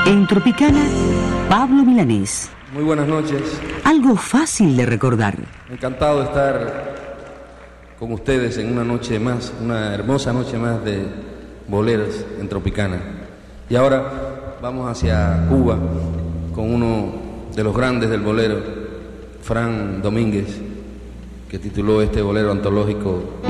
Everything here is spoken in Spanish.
En Tropicana, Pablo Milanés. Muy buenas noches. Algo fácil de recordar. Encantado de estar con ustedes en una noche más, una hermosa noche más de boleros en Tropicana. Y ahora vamos hacia Cuba con uno de los grandes del bolero, Fran Domínguez, que tituló este bolero antológico